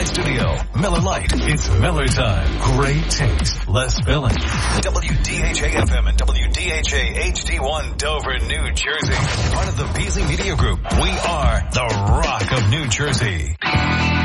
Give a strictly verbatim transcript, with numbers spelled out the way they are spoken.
Lite Studio. Miller Lite. It's Miller time. Great taste. Less filling. W D H A F M and W D H A H D one Dover, New Jersey. Part of the Beasley Media Group. We are the Rock of New Jersey.